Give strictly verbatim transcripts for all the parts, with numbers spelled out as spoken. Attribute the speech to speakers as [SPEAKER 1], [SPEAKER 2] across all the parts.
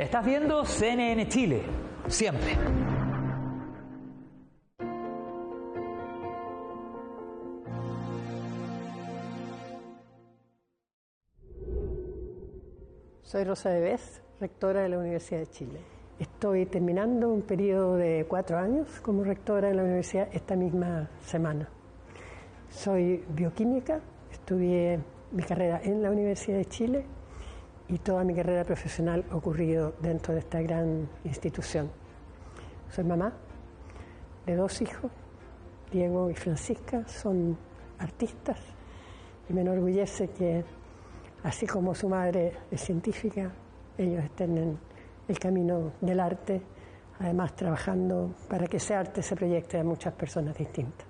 [SPEAKER 1] Estás viendo C N N Chile, siempre.
[SPEAKER 2] Soy Rosa Debes, rectora de la Universidad de Chile. Estoy terminando un periodo de cuatro años como rectora en la universidad esta misma semana. Soy bioquímica, estudié mi carrera en la Universidad de Chile y toda mi carrera profesional ha ocurrido dentro de esta gran institución. Soy mamá de dos hijos, Diego y Francisca, son artistas y me enorgullece que, así como su madre es científica, ellos estén en el camino del arte, además trabajando para que ese arte se proyecte a muchas personas distintas.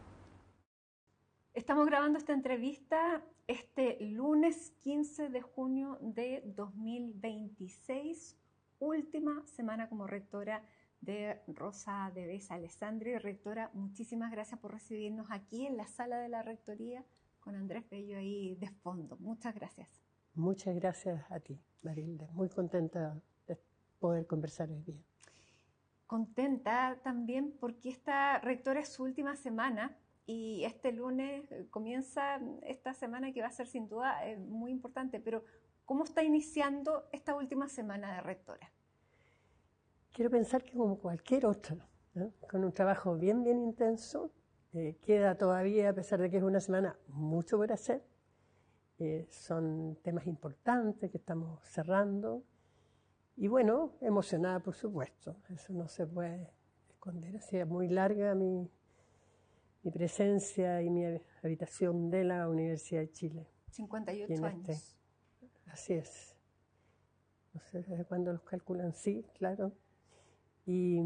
[SPEAKER 3] Estamos grabando esta entrevista este lunes quince de junio de dos mil veintiséis, última semana como rectora de Rosa Debes Alessandri. Rectora, muchísimas gracias por recibirnos aquí en la sala de la rectoría con Andrés Bello ahí de fondo. Muchas gracias.
[SPEAKER 2] Muchas gracias a ti, Marilde. Muy contenta de poder conversar hoy día.
[SPEAKER 3] Contenta también porque esta rectora es su última semana y este lunes comienza esta semana que va a ser sin duda eh, muy importante. Pero, ¿cómo está iniciando esta última semana de rectora?
[SPEAKER 2] Quiero pensar que como cualquier otra, ¿no? Con un trabajo bien, bien intenso. Eh, queda todavía, a pesar de que es una semana, mucho por hacer. Eh, son temas importantes que estamos cerrando. Y bueno, emocionada, por supuesto. Eso no se puede esconder. Así es muy larga mi, mi presencia y mi habitación de la Universidad de Chile.
[SPEAKER 3] cincuenta y ocho
[SPEAKER 2] y
[SPEAKER 3] años.
[SPEAKER 2] Este, así es. No sé desde cuándo los calculan, sí, claro. Y,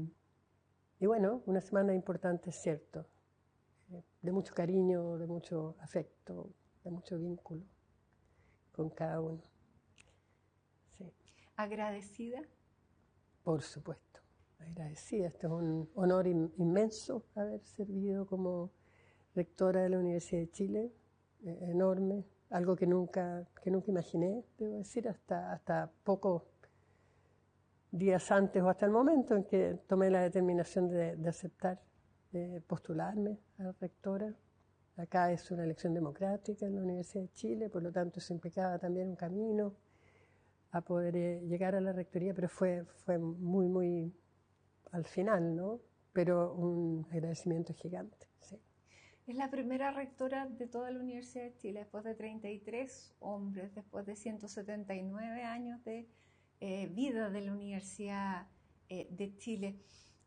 [SPEAKER 2] y bueno, una semana importante, es cierto. De mucho cariño, de mucho afecto, de mucho vínculo con cada uno. Sí.
[SPEAKER 3] ¿Agradecida?
[SPEAKER 2] Por supuesto, agradecida. Este es un honor in, inmenso haber servido como rectora de la Universidad de Chile, eh, enorme, algo que nunca, que nunca imaginé, debo decir, hasta, hasta pocos días antes o hasta el momento en que tomé la determinación de, de aceptar, de postularme a rectora. Acá es una elección democrática en la Universidad de Chile, por lo tanto eso implicaba también un camino a poder eh, llegar a la rectoría, pero fue, fue muy, muy al final, ¿no? Pero un agradecimiento gigante, sí.
[SPEAKER 3] Es la primera rectora de toda la Universidad de Chile, después de treinta y tres hombres, después de ciento setenta y nueve años de eh, vida de la Universidad eh, de Chile.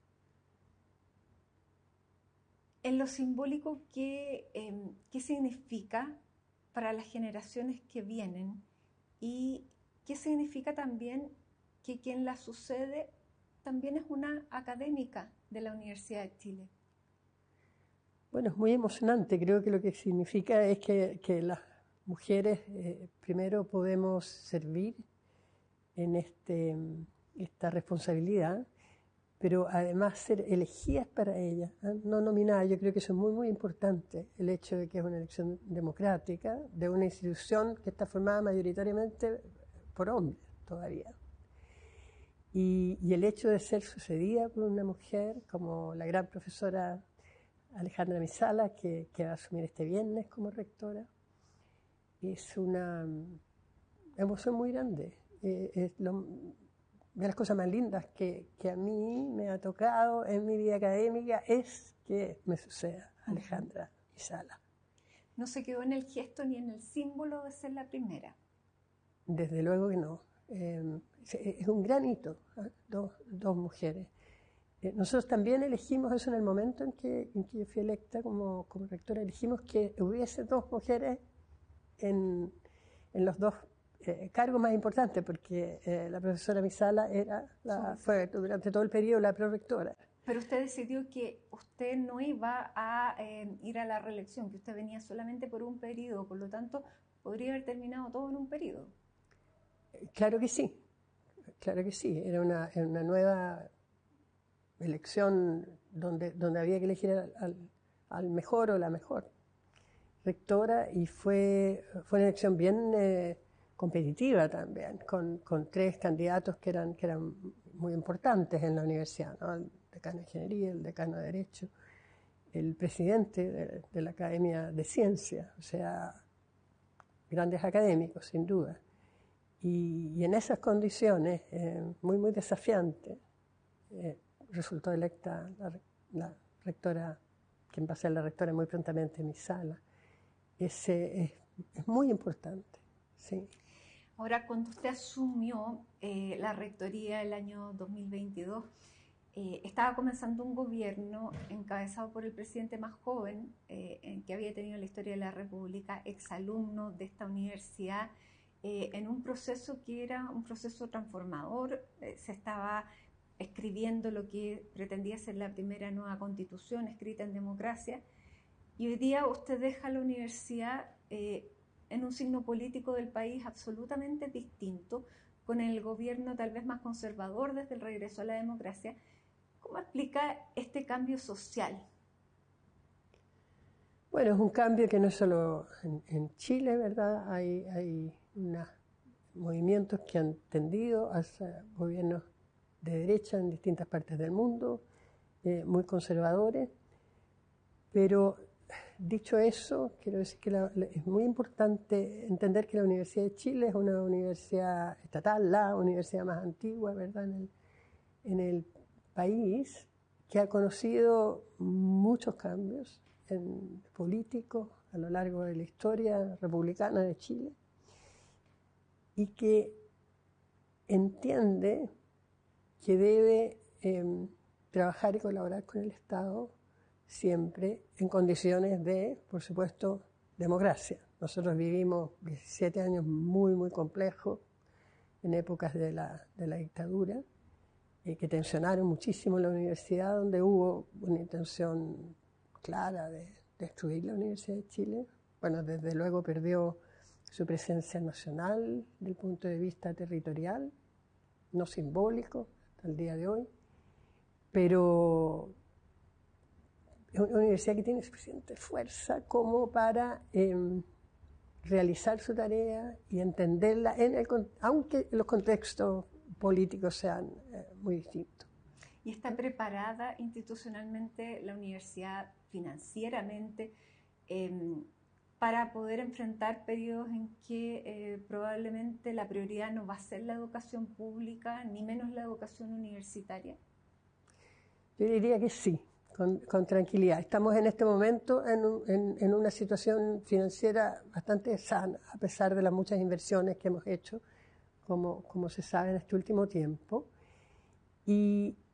[SPEAKER 3] En lo simbólico, ¿qué, eh, ¿qué significa para las generaciones que vienen? Y ¿qué significa también que quien la sucede también es una académica de la Universidad de Chile?
[SPEAKER 2] Bueno, es muy emocionante. Creo que lo que significa es que, que las mujeres eh, primero podemos servir en este, esta responsabilidad, pero además ser elegidas para ella, ¿eh? No nominadas. Yo creo que eso es muy, muy importante, el hecho de que es una elección democrática de una institución que está formada mayoritariamente por hombres todavía. Y, y el hecho de ser sucedida por una mujer como la gran profesora Alejandra Misala, que, que va a asumir este viernes como rectora, es una emoción muy grande. Eh, es lo, de las cosas más lindas que, que a mí me ha tocado en mi vida académica es que me suceda Alejandra Misala.
[SPEAKER 3] No se quedó en el gesto ni en el símbolo de ser la primera.
[SPEAKER 2] Desde luego que no. Eh, es un gran hito, ¿eh? dos, dos mujeres. Eh, nosotros también elegimos eso en el momento en que, en que yo fui electa como, como rectora, elegimos que hubiese dos mujeres en, en los dos eh, cargos más importantes, porque eh, la profesora Misala era la, fue durante todo el periodo la prorectora.
[SPEAKER 3] Pero usted decidió que usted no iba a eh, ir a la reelección, que usted venía solamente por un periodo, por lo tanto, podría haber terminado todo en un periodo.
[SPEAKER 2] Claro que sí, claro que sí. Era una, era una nueva elección donde, donde había que elegir al, al, al mejor o la mejor rectora, y fue, fue una elección bien, eh, competitiva también, con, con tres candidatos que eran, que eran muy importantes en la universidad, ¿no? El decano de Ingeniería, el decano de Derecho, el presidente de, de la Academia de Ciencias, o sea, grandes académicos, sin duda. Y, y en esas condiciones, eh, muy, muy desafiantes, eh, resultó electa la, la rectora, quien va a ser la rectora muy prontamente en mi sala. Ese es, es muy importante, sí.
[SPEAKER 3] Ahora, cuando usted asumió eh, la rectoría el año dos mil veintidós, eh, estaba comenzando un gobierno encabezado por el presidente más joven eh, en que había tenido la historia de la República, exalumno de esta universidad, eh, en un proceso que era un proceso transformador. Eh, se estaba escribiendo lo que pretendía ser la primera nueva constitución escrita en democracia, y hoy día usted deja la universidad eh, en un signo político del país absolutamente distinto, con el gobierno tal vez más conservador desde el regreso a la democracia. ¿Cómo explica este cambio social?
[SPEAKER 2] Bueno, es un cambio que no es solo en, en Chile, ¿verdad? Hay, hay unos movimientos que han tendido hacia gobiernos de derecha en distintas partes del mundo, eh, muy conservadores, pero dicho eso, quiero decir que la, la, es muy importante entender que la Universidad de Chile es una universidad estatal, la universidad más antigua, ¿verdad?, en el, en el país, que ha conocido muchos cambios en políticos a lo largo de la historia republicana de Chile, y que entiende que debe eh, trabajar y colaborar con el Estado siempre en condiciones de, por supuesto, democracia. Nosotros vivimos diecisiete años muy, muy complejos en épocas de la, de la dictadura, eh, que tensionaron muchísimo la universidad, donde hubo una intención clara de destruir la Universidad de Chile. Bueno, desde luego perdió su presencia nacional desde el punto de vista territorial, no simbólico, hasta el día de hoy, pero es una universidad que tiene suficiente fuerza como para eh, realizar su tarea y entenderla, en el, aunque los contextos políticos sean eh, muy distintos.
[SPEAKER 3] ¿Y está preparada institucionalmente la universidad, financieramente, eh, para poder enfrentar periodos en que eh, probablemente la prioridad no va a ser la educación pública, ni menos la educación universitaria?
[SPEAKER 2] Yo diría que sí, con, con tranquilidad. Estamos en este momento en, un, en, en una situación financiera bastante sana, a pesar de las muchas inversiones que hemos hecho, como, como se sabe en este último tiempo. Y,